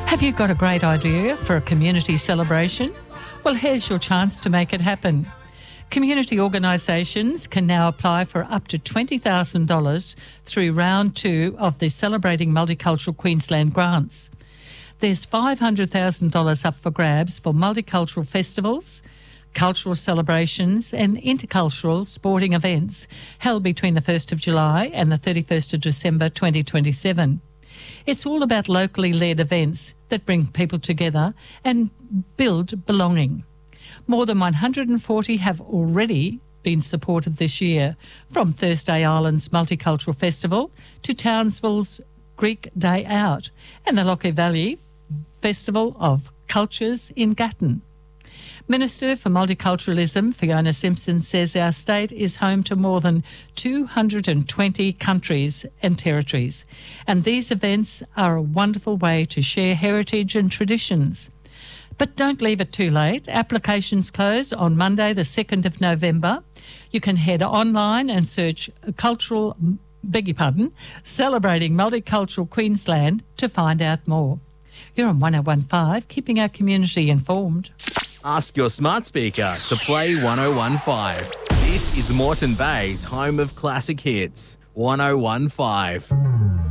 Have you got a great idea for a community celebration? Well, here's your chance to make it happen. Community organisations can now apply for up to $20,000 through round 2 of the Celebrating Multicultural Queensland grants. There's $500,000 up for grabs for multicultural festivals, cultural celebrations and intercultural sporting events held between the 1st of July and the 31st of December 2027. It's all about locally led events that bring people together and build belonging. More than 140 have already been supported this year, from Thursday Island's Multicultural Festival to Townsville's Greek Day Out and the Lockerbie Valley Festival of Cultures in Gatton. Minister for Multiculturalism Fiona Simpson says our state is home to more than 220 countries and territories, and these events are a wonderful way to share heritage and traditions. But don't leave it too late. Applications close on Monday the 2nd of November. You can head online and search Celebrating Multicultural Queensland to find out more. You're on 101.5, keeping our community informed. Ask your smart speaker to play 101.5. This is Moreton Bay's home of classic hits, 101.5.